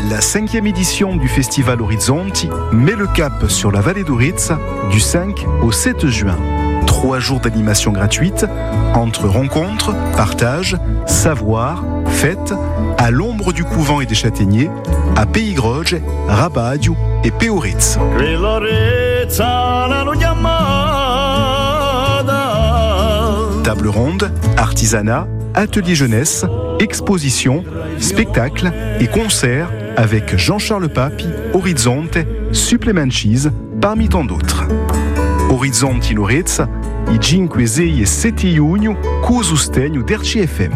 La 5e édition du Festival Orizzonti met le cap sur la vallée d'Auritz du 5 au 7 juin. 3 jours d'animation gratuite, entre rencontres, partages, savoir, fêtes, à l'ombre du couvent et des châtaigniers, à Pays-Groge, Rabadio et Péoritz. Table ronde, artisanat, atelier jeunesse, exposition, spectacle et concerts avec Jean-Charles Papi, Orizzonte, Supplementis, parmi tant d'autres. Orizzonti Loretz, i 5, 6 et 7 giugno, co sostegno d'RCFM.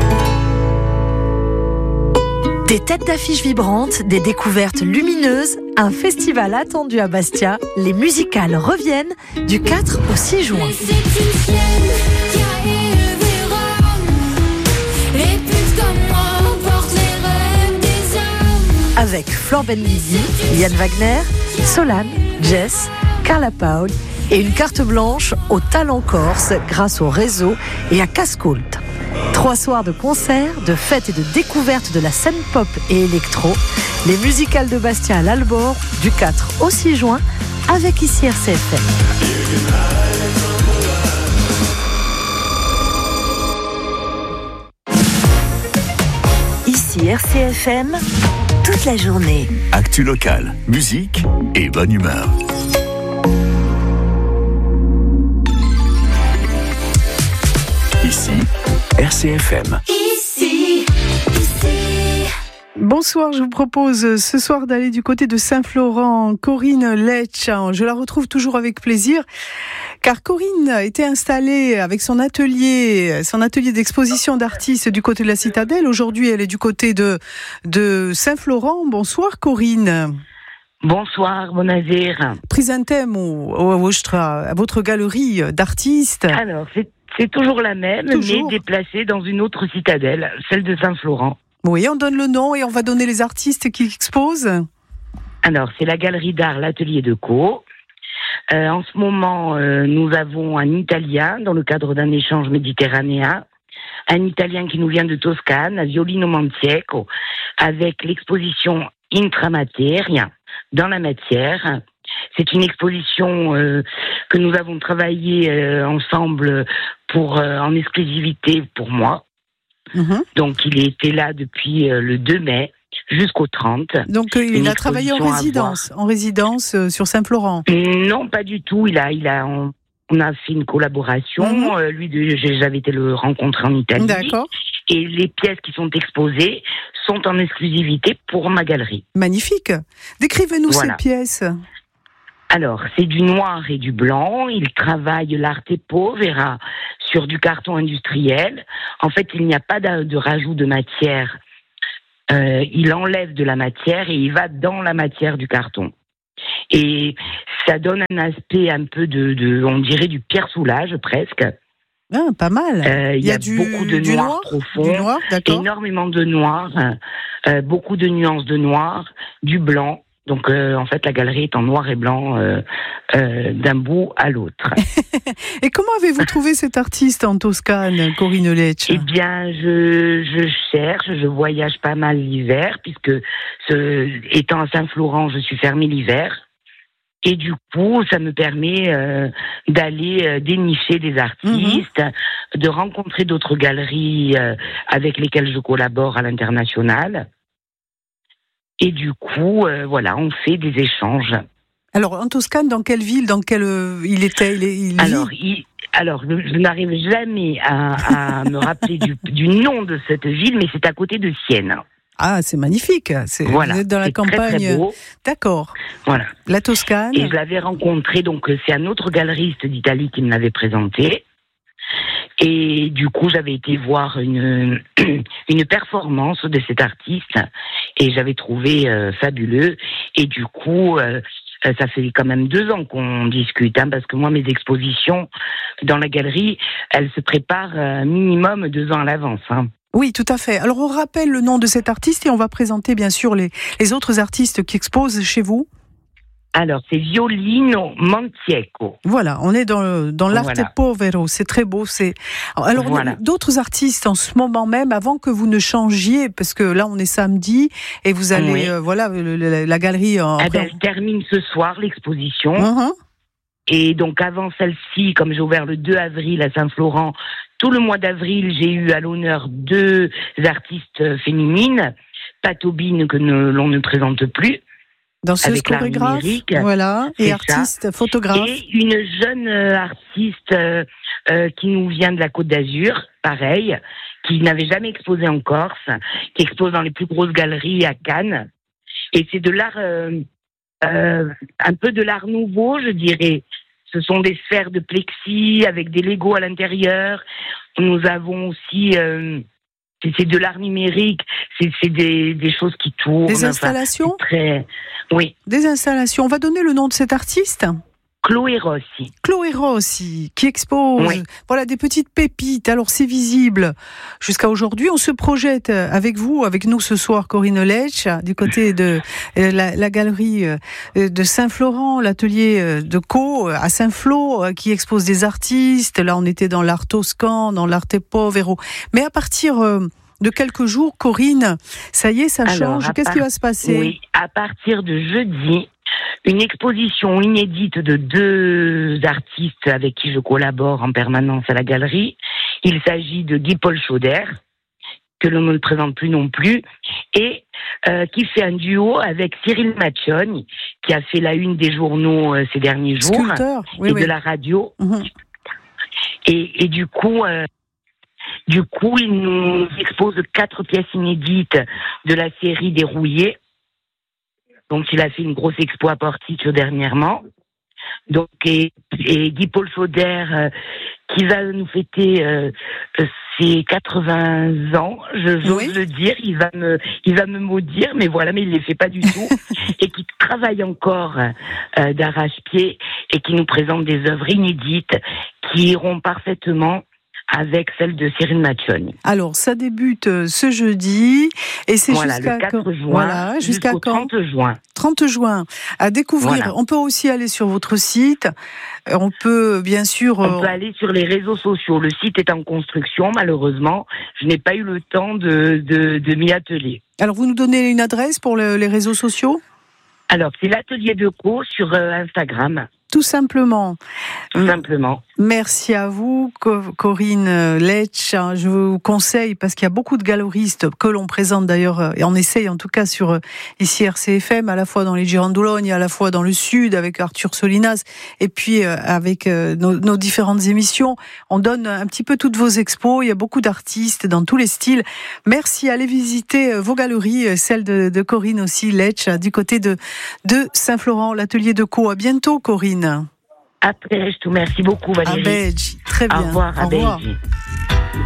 Des têtes d'affiches vibrantes, des découvertes lumineuses, un festival attendu à Bastia, les musicales reviennent du 4 au 6 juin. Avec Flor Benguigui, Yann Wagner, Solane, Jess, Carla Paul et une carte blanche au talent corse grâce au réseau et à Cascoult. 3 soirs de concerts, de fêtes et de découvertes de la scène pop et électro. Les musicales de Bastia à l'Albor du 4 au 6 juin avec ici RCFM. Ici RCFM, toute la journée. Actu locale, musique et bonne humeur. Ici, RCFM. Ici. Bonsoir, je vous propose ce soir d'aller du côté de Saint-Florent. Corinne Letch, je la retrouve toujours avec plaisir, car Corinne était installée avec son atelier d'exposition d'artistes du côté de la Citadelle. Aujourd'hui, elle est du côté de Saint-Florent. Bonsoir Corinne. Bonsoir, Bonazir. Présentem à votre galerie d'artistes. Alors, c'est toujours la même, toujours. Mais déplacée dans une autre citadelle, celle de Saint-Florent. Oui, on donne le nom et on va donner les artistes qui exposent. Alors, c'est la galerie d'art L'Atelier de Caux. En ce moment, nous avons un Italien dans le cadre d'un échange méditerranéen. Un Italien qui nous vient de Toscane, à Violino Mantiecco, avec l'exposition Intramateria, dans la matière. C'est une exposition que nous avons travaillé ensemble en exclusivité pour moi. Donc il était là depuis le 2 mai jusqu'au 30. Donc il a travaillé en résidence sur Saint-Florent. Non, pas du tout. On a fait une collaboration. J'avais été le rencontrer en Italie. D'accord. Et les pièces qui sont exposées sont en exclusivité pour ma galerie. Magnifique. Décrivez-nous ces pièces. Alors, c'est du noir et du blanc. Il travaille l'arte povera sur du carton industriel. En fait, il n'y a pas de rajout de matière. Il enlève de la matière et il va dans la matière du carton. Et ça donne un aspect un peu on dirait du Pierre Soulages, presque. Ah, pas mal. Il y a beaucoup de noir profond, du noir, énormément de noir, beaucoup de nuances de noir, du blanc. Donc, en fait, la galerie est en noir et blanc d'un bout à l'autre. Et comment avez-vous trouvé cet artiste en Toscane, Corinne Letch ? Eh bien, je cherche, je voyage pas mal l'hiver, puisque étant à Saint-Florent, je suis fermée l'hiver. Et du coup, ça me permet d'aller dénicher des artistes, de rencontrer d'autres galeries avec lesquelles je collabore à l'international. Et du coup, on fait des échanges. Alors, en Toscane, dans quelle ville, il était Alors, je n'arrive jamais à me rappeler du nom de cette ville, mais c'est à côté de Sienne. Ah, c'est magnifique. Vous êtes dans la campagne. Très, très beau. D'accord. Voilà. La Toscane. Et je l'avais rencontré, donc c'est un autre galeriste d'Italie qui me l'avait présenté. Et du coup, j'avais été voir une performance de cet artiste et j'avais trouvé fabuleux. Et du coup, ça fait quand même 2 ans qu'on discute, parce que moi, mes expositions dans la galerie, elles se préparent minimum 2 ans à l'avance. Oui, tout à fait. Alors, on rappelle le nom de cet artiste et on va présenter bien sûr les autres artistes qui exposent chez vous. Alors, c'est Violino Mantiecco. Voilà, on est dans l'arte povero, c'est très beau. Alors, Voilà. d'autres artistes en ce moment même, avant que vous ne changiez, parce que là on est samedi et vous allez, la galerie. Elle termine ce soir l'exposition. Uh-huh. Et donc avant celle-ci, comme j'ai ouvert le 2 avril à Saint-Florent, tout le mois d'avril, j'ai eu à l'honneur 2 artistes féminines, Patobine que l'on ne présente plus. Danseuse, chorégraphe, voilà, et artiste, photographe. Et une jeune artiste qui nous vient de la Côte d'Azur, pareil, qui n'avait jamais exposé en Corse, qui expose dans les plus grosses galeries à Cannes. Et c'est de l'art, un peu de l'art nouveau, je dirais. Ce sont des sphères de plexi avec des Legos à l'intérieur. Nous avons aussi... c'est de l'art numérique, c'est des choses qui tournent. Des installations ? Oui. Des installations. On va donner le nom de cet artiste ? Chloé Rossi. Chloé Rossi, qui expose voilà, des petites pépites. Alors c'est visible jusqu'à aujourd'hui. On se projette avec vous, avec nous ce soir, Corinne Lecce, du côté de la galerie de Saint-Florent, l'atelier de Co à Saint-Flour, qui expose des artistes. Là, on était dans l'art toscan, dans l'arte povero. Mais à partir de quelques jours, Corinne, ça y est, ça change. Qu'est-ce qui va se passer ? Oui, à partir de jeudi, une exposition inédite de 2 artistes avec qui je collabore en permanence à la galerie. Il s'agit de Guy-Paul Chauder, que l'on ne présente plus non plus, et qui fait un duo avec Cyril Maccioni, qui a fait la une des journaux ces derniers jours, Sculpteur, de la radio. Mmh. Et du coup, il nous expose 4 pièces inédites de la série des Rouillés. Donc, il a fait une grosse expo à Porticcio dernièrement. Donc, et Guy-Paul Chauder, qui va nous fêter ses 80 ans, j'ose le dire, il va me maudire, mais voilà, mais il les fait pas du tout, et qui travaille encore d'arrache-pied et qui nous présente des œuvres inédites qui iront parfaitement avec celle de Cyril Maccioni. Alors, ça débute ce jeudi et c'est jusqu'à le 4 juin, jusqu'au 30 juin. 30 juin, à découvrir. Voilà. On peut aussi aller sur votre site. On peut, bien sûr... On peut aller sur les réseaux sociaux. Le site est en construction, malheureusement. Je n'ai pas eu le temps de m'y atteler. Alors, vous nous donnez une adresse pour les réseaux sociaux ? Alors, c'est l'atelier de Co sur Instagram. Tout simplement. Tout simplement. Merci à vous, Corinne Lecce. Je vous conseille, parce qu'il y a beaucoup de galeristes que l'on présente d'ailleurs, et on essaye en tout cas sur ici RCFM, à la fois dans les Girandologne, à la fois dans le sud avec Arthur Solinas, et puis avec nos différentes émissions. On donne un petit peu toutes vos expos. Il y a beaucoup d'artistes dans tous les styles. Merci. Allez visiter vos galeries, celle de Corinne aussi, Lecce, du côté de Saint-Florent, l'atelier de Co. À bientôt, Corinne. À très, merci beaucoup Valérie. À Belgi, très bien. Au revoir, à Belgi.